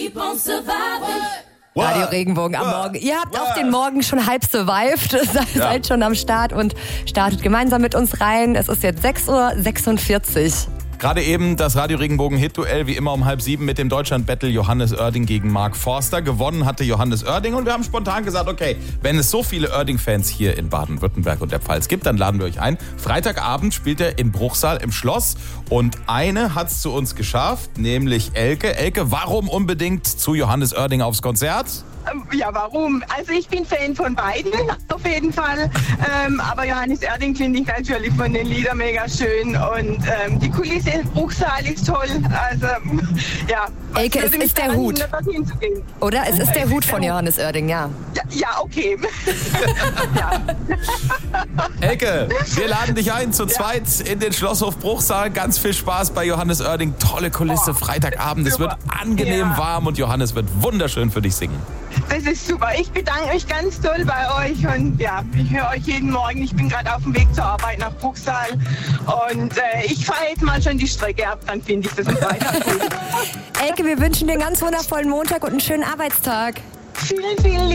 Radio Regenbogen am Morgen. Ihr habt auch den Morgen schon halb survived, seid schon am Start und startet gemeinsam mit uns rein. Es ist jetzt 6:46 Uhr. Gerade eben das Radio Regenbogen Hit-Duell, wie immer um 6:30 mit dem Deutschland-Battle Johannes Oerding gegen Mark Forster. Gewonnen hatte Johannes Oerding und wir haben spontan gesagt, okay, wenn es so viele Oerding-Fans hier in Baden-Württemberg und der Pfalz gibt, dann laden wir euch ein. Freitagabend spielt er im Bruchsal im Schloss und eine hat es zu uns geschafft, nämlich Elke. Elke, warum unbedingt zu Johannes Oerding aufs Konzert? Ja, warum? Also ich bin Fan von beiden, auf jeden Fall. Aber Johannes Oerding finde ich natürlich von den Liedern mega schön. Und die Kulisse im Bruchsal ist toll. Also, ja. Elke, es ist der Hut. Oder? Es ist der Hut von Johannes Oerding, ja. Ja, okay. Ja. Elke, wir laden dich ein zu zweit in den Schlosshof Bruchsal. Ganz viel Spaß bei Johannes Oerding. Tolle Kulisse, Freitagabend. Es wird angenehm warm und Johannes wird wunderschön für dich singen. Das ist super. Ich bedanke mich ganz doll bei euch und ja, ich höre euch jeden Morgen. Ich bin gerade auf dem Weg zur Arbeit nach Bruchsal und ich fahre jetzt mal schon die Strecke ab, dann finde ich das am Freitag gut. Elke, wir wünschen dir einen ganz wundervollen Montag und einen schönen Arbeitstag. Vielen, vielen